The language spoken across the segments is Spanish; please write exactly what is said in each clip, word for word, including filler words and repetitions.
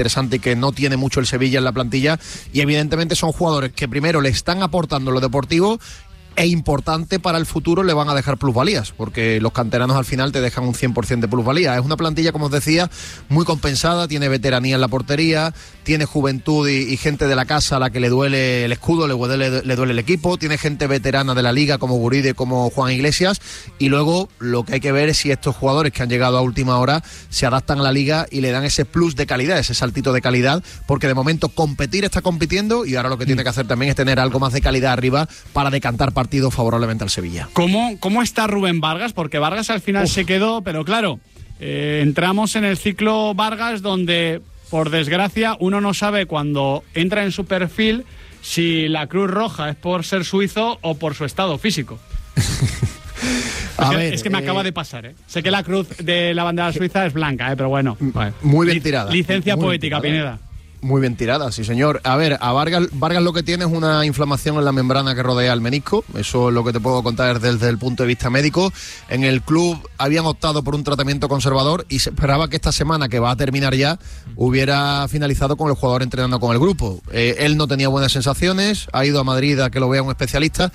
interesante y que no tiene mucho el Sevilla en la plantilla, y evidentemente son jugadores que primero le están aportando lo deportivo e importante para el futuro, le van a dejar plusvalías, porque los canteranos al final te dejan un cien por ciento de plusvalía. Es una plantilla, como os decía, muy compensada, tiene veteranía en la portería, tiene juventud y, y gente de la casa a la que le duele el escudo, le duele, le duele el equipo, tiene gente veterana de la liga como Guride, como Juan Iglesias, y luego lo que hay que ver es si estos jugadores que han llegado a última hora se adaptan a la liga y le dan ese plus de calidad, ese saltito de calidad, porque de momento competir está compitiendo y ahora lo que tiene que hacer también es tener algo más de calidad arriba para decantar partido favorablemente al Sevilla. ¿Cómo, cómo está Rubén Vargas? Porque Vargas al final Uf. se quedó, pero claro, eh, entramos en el ciclo Vargas donde, por desgracia, uno no sabe cuando entra en su perfil si la Cruz Roja es por ser suizo o por su estado físico. A es, que, ver, es que me eh... acaba de pasar, ¿eh? Sé que la cruz de la bandera suiza es blanca, ¿eh? Pero bueno. Vale. Muy bien tirada. Licencia muy poética, Pineda. Muy bien tirada, sí señor. A ver, a Vargas, Vargas lo que tiene es una inflamación en la membrana que rodea el menisco. Eso es lo que te puedo contar desde el punto de vista médico. En el club habían optado por un tratamiento conservador y se esperaba que esta semana, que va a terminar ya, hubiera finalizado con el jugador entrenando con el grupo. Eh, él no tenía buenas sensaciones, ha ido a Madrid a que lo vea un especialista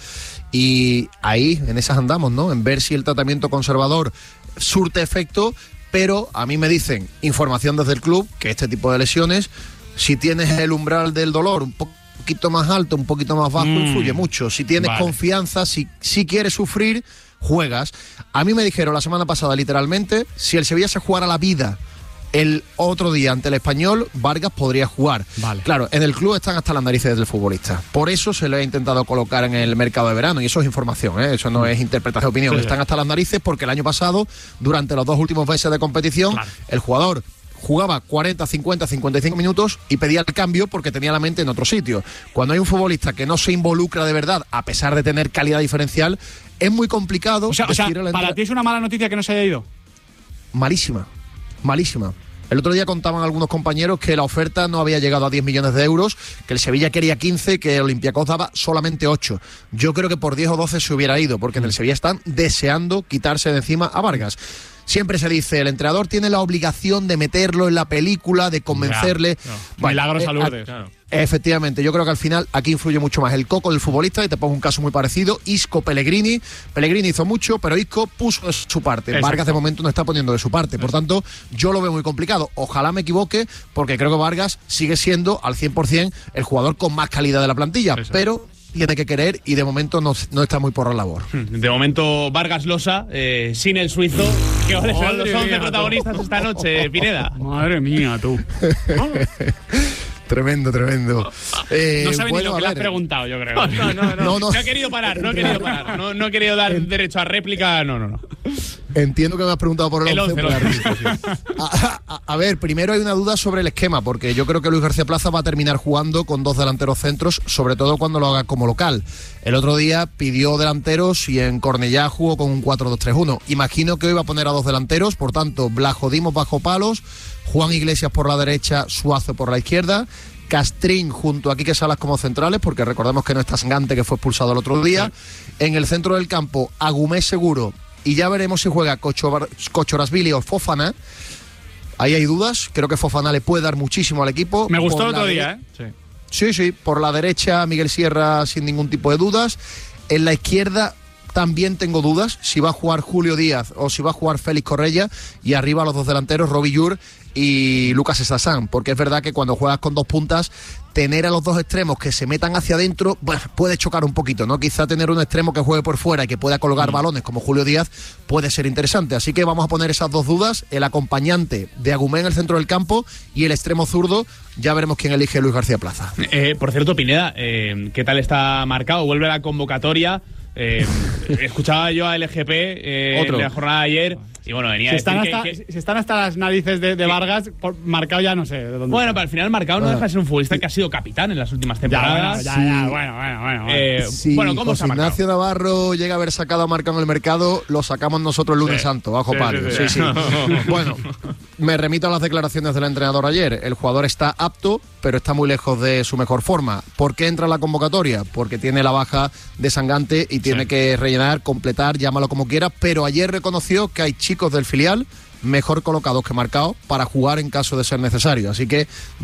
y ahí, en esas andamos, ¿no? En ver si el tratamiento conservador surte efecto, pero a mí me dicen, información desde el club, que este tipo de lesiones, si tienes el umbral del dolor un poquito más alto, un poquito más bajo, mm, influye mucho. Si tienes vale. confianza, si, si quieres sufrir, juegas. A mí me dijeron la semana pasada, literalmente, si el Sevilla se jugara la vida el otro día ante el Español, Vargas podría jugar. Vale. Claro, en el club están hasta las narices del futbolista. Por eso se le ha intentado colocar en el mercado de verano, y eso es información, ¿eh? Eso no es interpretación de opinión. Sí, están sí. hasta las narices porque el año pasado, durante los dos últimos meses de competición, claro. el jugador jugaba cuarenta, cincuenta, cincuenta y cinco minutos y pedía el cambio porque tenía la mente en otro sitio. Cuando hay un futbolista que no se involucra de verdad, a pesar de tener calidad diferencial, es muy complicado. O sea, o sea para ti es una mala noticia que no se haya ido. Malísima, malísima. El otro día contaban algunos compañeros que la oferta no había llegado a diez millones de euros, que el Sevilla quería quince, que el Olympiacos daba solamente ocho. Yo creo que por diez o doce se hubiera ido, porque en el Sevilla están deseando quitarse de encima a Vargas. Siempre se dice, el entrenador tiene la obligación de meterlo en la película, de convencerle. Ya, no. bueno, Milagros eh, a Lourdes, claro. Efectivamente, yo creo que al final aquí influye mucho más el coco del futbolista, y te pongo un caso muy parecido, Isco Pellegrini. Pellegrini hizo mucho, pero Isco puso de su parte. Exacto. Vargas de momento no está poniendo de su parte, por tanto yo lo veo muy complicado. Ojalá me equivoque, porque creo que Vargas sigue siendo al cien por ciento el jugador con más calidad de la plantilla, Exacto. pero tiene que querer y de momento no, no está muy por la labor. De momento Vargas Llosa, eh, sin el suizo, que van a ser los once protagonistas esta noche, Pineda. Madre mía, tú. Tremendo, tremendo. Eh, no sabe bueno, ni lo que le has preguntado, yo creo. No, no, no. No, no. no ha querido parar, no ha querido parar. No, no ha querido dar en... derecho a réplica, no, no, no. Entiendo que me has preguntado por el, el once. once sí. a, a, a ver, primero hay una duda sobre el esquema, porque yo creo que Luis García Plaza va a terminar jugando con dos delanteros centros, sobre todo cuando lo haga como local. El otro día pidió delanteros y en Cornellá jugó con un cuatro dos tres uno. Imagino que hoy va a poner a dos delanteros, por tanto, Blajo Dimos bajo palos, Juan Iglesias por la derecha, Suazo por la izquierda, Castrín junto a Quique Salas como centrales, porque recordemos que no está Sangante, que fue expulsado el otro día. Sí. En el centro del campo, Agumé seguro, y ya veremos si juega Kochorasvili o Fofana. Ahí hay dudas, creo que Fofana le puede dar muchísimo al equipo. Me gustó el otro día, ¿eh? Sí. sí, sí, por la derecha Miguel Sierra sin ningún tipo de dudas. En la izquierda también tengo dudas, si va a jugar Julio Díaz o si va a jugar Félix Correia, y arriba los dos delanteros, Robbie Llur y Lucas Estassán, porque es verdad que cuando juegas con dos puntas, tener a los dos extremos que se metan hacia adentro, bueno, puede chocar un poquito, ¿no? Quizá tener un extremo que juegue por fuera y que pueda colgar mm. balones como Julio Díaz puede ser interesante, así que vamos a poner esas dos dudas, el acompañante de Agumé en el centro del campo y el extremo zurdo, ya veremos quién elige Luis García Plaza. Eh, por cierto, Pineda, eh, ¿qué tal está marcado? Vuelve la convocatoria. Eh, escuchaba yo a L G P eh, en la jornada de ayer y bueno, venía si a están, decir hasta, que, que... si están hasta las narices de, de Vargas, por, Marcao ya no sé de dónde bueno, está. Pero al final Marcao no deja de ser un futbolista que ha sido capitán en las últimas temporadas. Ya, bueno, ya, ya, bueno, bueno, bueno, bueno. Eh, si bueno, ¿cómo José Ignacio Navarro llega a haber sacado a Marcao en el mercado, lo sacamos nosotros el lunes sí. santo, bajo sí, palio. Sí, sí. sí. Bueno, me remito a las declaraciones del entrenador ayer. El jugador está apto, pero está muy lejos de su mejor forma. ¿Por qué entra en la convocatoria? Porque tiene la baja de Sangante y tiene sí. que rellenar, completar, llámalo como quiera, pero ayer reconoció que hay chicos del filial, mejor colocados que marcados para jugar en caso de ser necesario. Así que